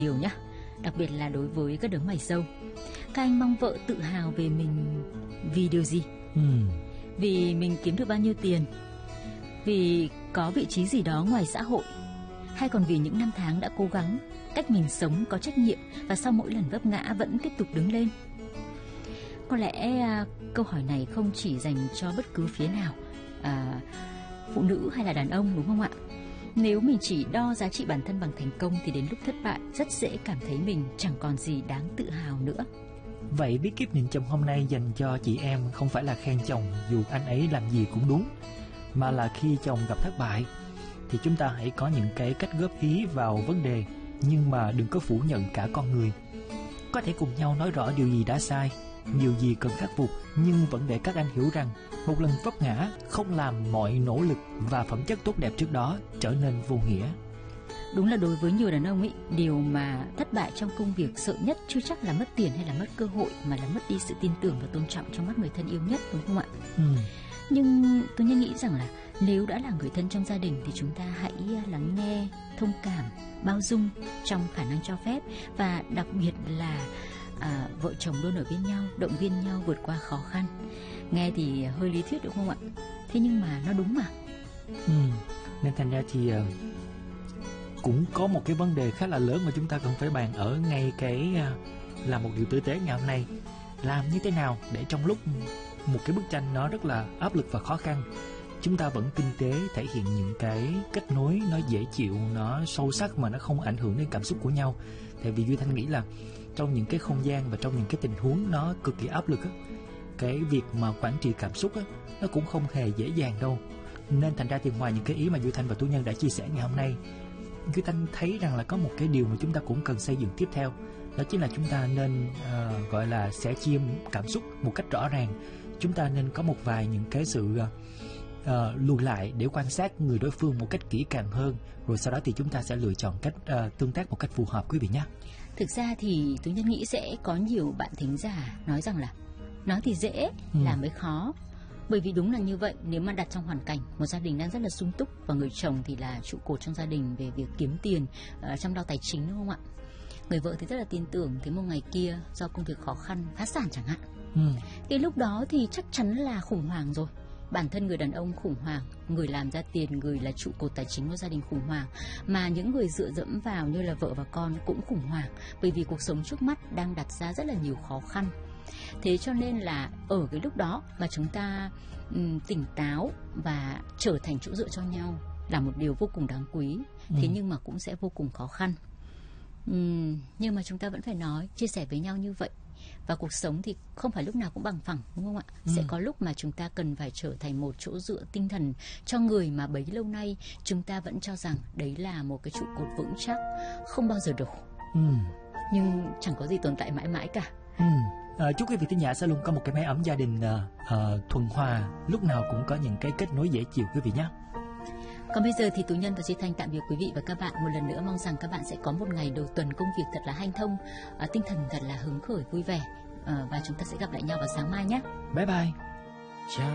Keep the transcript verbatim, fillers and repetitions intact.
điều nhá, đặc biệt là đối với các đấng mày râu. Các anh mong vợ tự hào về mình vì điều gì? Ừ. Vì mình kiếm được bao nhiêu tiền? Vì có vị trí gì đó ngoài xã hội? Hay còn vì những năm tháng đã cố gắng, cách mình sống có trách nhiệm và sau mỗi lần vấp ngã vẫn tiếp tục đứng lên? Có lẽ à, câu hỏi này không chỉ dành cho bất cứ phía nào, à, phụ nữ hay là đàn ông, đúng không ạ? Nếu mình chỉ đo giá trị bản thân bằng thành công thì đến lúc thất bại rất dễ cảm thấy mình chẳng còn gì đáng tự hào nữa. Vậy bí kíp nhìn chồng hôm nay dành cho chị em không phải là khen chồng dù anh ấy làm gì cũng đúng, mà là khi chồng gặp thất bại thì chúng ta hãy có những cái cách góp ý vào vấn đề, nhưng mà đừng có phủ nhận cả con người. Có thể cùng nhau nói rõ điều gì đã sai, điều gì cần khắc phục, nhưng vẫn để các anh hiểu rằng một lần vấp ngã không làm mọi nỗ lực và phẩm chất tốt đẹp trước đó trở nên vô nghĩa. Đúng là đối với nhiều đàn ông ý, điều mà thất bại trong công việc sợ nhất chưa chắc là mất tiền hay là mất cơ hội, mà là mất đi sự tin tưởng và tôn trọng trong mắt người thân yêu nhất, đúng không ạ? Ừ. Nhưng tôi nhân nghĩ rằng là nếu đã là người thân trong gia đình thì chúng ta hãy lắng nghe, thông cảm, bao dung trong khả năng cho phép, và đặc biệt là à, vợ chồng luôn ở bên nhau, động viên nhau vượt qua khó khăn. Nghe thì hơi lý thuyết đúng không ạ? Thế nhưng mà nó đúng mà. Ừ. Nên thành ra thì uh, cũng có một cái vấn đề khá là lớn mà chúng ta cần phải bàn ở ngay cái uh, là một điều tử tế ngày hôm nay. Làm như thế nào để trong lúc một cái bức tranh nó rất là áp lực và khó khăn, chúng ta vẫn tinh tế thể hiện những cái kết nối nó dễ chịu, nó sâu sắc mà nó không ảnh hưởng đến cảm xúc của nhau. Tại vì Duy Thanh nghĩ là trong những cái không gian và trong những cái tình huống nó cực kỳ áp lực á, cái việc mà quản trị cảm xúc á, nó cũng không hề dễ dàng đâu. Nên thành ra thì ngoài những cái ý mà Duy Thanh và Tú Nhân đã chia sẻ ngày hôm nay, Duy Thanh thấy rằng là có một cái điều mà chúng ta cũng cần xây dựng tiếp theo. Đó chính là chúng ta nên uh, gọi là sẻ chia cảm xúc một cách rõ ràng. Chúng ta nên có một vài những cái sự uh, uh, lùi lại để quan sát người đối phương một cách kỹ càng hơn, rồi sau đó thì chúng ta sẽ lựa chọn cách uh, tương tác một cách phù hợp, quý vị nhé. Thực ra thì Tú Nhân nghĩ sẽ có nhiều bạn thính giả nói rằng là nói thì dễ, ừ. làm mới khó. Bởi vì đúng là như vậy, nếu mà đặt trong hoàn cảnh một gia đình đang rất là sung túc và người chồng thì là trụ cột trong gia đình về việc kiếm tiền, uh, chăm lo tài chính, đúng không ạ? Người vợ thì rất là tin tưởng thế một ngày kia do công việc khó khăn phá sản chẳng hạn. Ừ. Thì lúc đó thì chắc chắn là khủng hoảng rồi. Bản thân người đàn ông khủng hoảng, người làm ra tiền, người là trụ cột tài chính của gia đình khủng hoảng, mà những người dựa dẫm vào như là vợ và con cũng khủng hoảng, bởi vì cuộc sống trước mắt đang đặt ra rất là nhiều khó khăn. Thế cho nên là ở cái lúc đó mà chúng ta um, tỉnh táo và trở thành chỗ dựa cho nhau là một điều vô cùng đáng quý. ừ. Thế nhưng mà cũng sẽ vô cùng khó khăn. uhm, Nhưng mà chúng ta vẫn phải nói, chia sẻ với nhau như vậy. Và cuộc sống thì không phải lúc nào cũng bằng phẳng, đúng không ạ? ừ. Sẽ có lúc mà chúng ta cần phải trở thành một chỗ dựa tinh thần cho người mà bấy lâu nay chúng ta vẫn cho rằng đấy là một cái trụ cột vững chắc, không bao giờ đổ. ừ. Nhưng chẳng có gì tồn tại mãi mãi cả. ừ. À, chúc quý vị thính giả sẽ luôn có một cái mái ấm gia đình uh, uh, thuần hòa, lúc nào cũng có những cái kết nối dễ chịu, quý vị nhé. Còn bây giờ thì Tú Nhân và Duy Thanh tạm biệt quý vị và các bạn. Một lần nữa mong rằng các bạn sẽ có một ngày đầu tuần công việc thật là hanh thông, uh, tinh thần thật là hứng khởi vui vẻ, uh, và chúng ta sẽ gặp lại nhau vào sáng mai nhé. Bye bye.